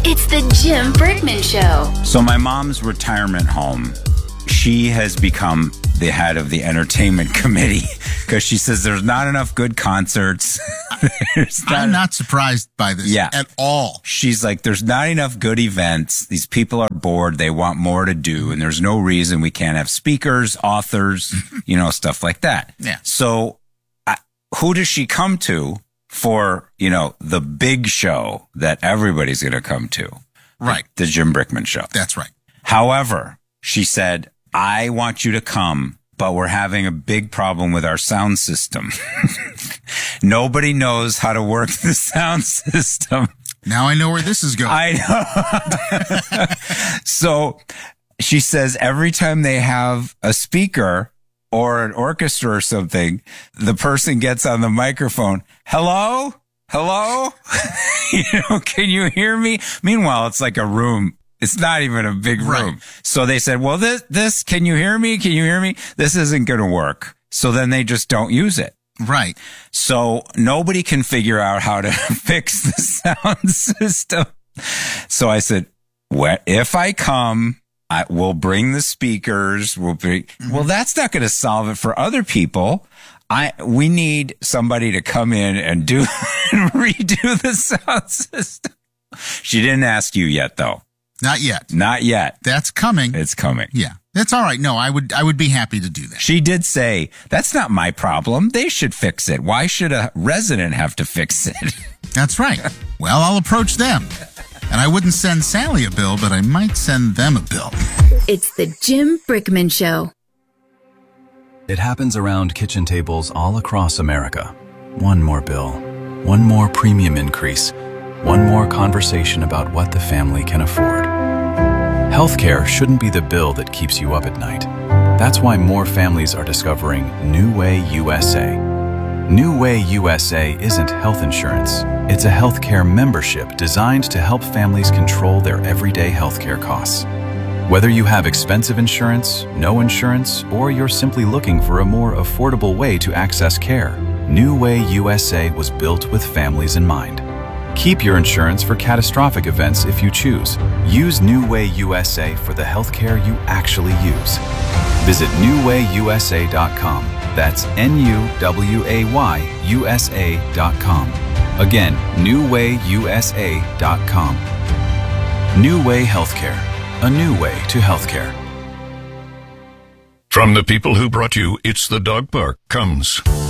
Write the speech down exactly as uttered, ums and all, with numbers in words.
It's the Jim Brickman Show. So my mom's retirement home, she has become the head of the entertainment committee because she says there's not enough good concerts. not I'm not surprised by this yeah. at all. She's like, there's not enough good events. These people are bored. They want more to do. And there's no reason we can't have speakers, authors, you know, stuff like that. Yeah. So I, who does she come to for, you know, the big show that everybody's going to come to? Right. The, the Jim Brickman Show. That's right. However, she said, I want you to come, but we're having a big problem with our sound system. Nobody knows how to work the sound system. Now I know where this is going. I know. So she says every time they have a speaker or an orchestra or something, the person gets on the microphone. Hello? Hello? You know, can you hear me? Meanwhile, it's like a room. It's not even a big room. Right. So they said, well, this, this, can you hear me? Can you hear me? This isn't going to work. So then they just don't use it. Right. So nobody can figure out how to fix the sound system. So I said, what if I come, I will bring the speakers. We'll bring, mm-hmm. Well, that's not going to solve it for other people. I, we need somebody to come in and do, and redo the sound system. She didn't ask you yet though. Not yet. Not yet. That's coming. It's coming. Yeah. That's all right. No, I would I would be happy to do that. She did say, that's not my problem. They should fix it. Why should a resident have to fix it? That's right. Well, I'll approach them. And I wouldn't send Sally a bill, but I might send them a bill. It's the Jim Brickman Show. It happens around kitchen tables all across America. One more bill. One more premium increase. One more conversation about what the family can afford. Healthcare shouldn't be the bill that keeps you up at night. That's why more families are discovering New Way U S A. New Way U S A isn't health insurance. It's a healthcare membership designed to help families control their everyday healthcare costs. Whether you have expensive insurance, no insurance, or you're simply looking for a more affordable way to access care, New Way U S A was built with families in mind. Keep your insurance for catastrophic events if you choose. Use New Way U S A for the healthcare you actually use. Visit new way u s a dot com. That's N U W A Y U S A dot com. Again, new way u s a dot com. New Way Healthcare. A new way to healthcare. From the people who brought you It's the Dog Park comes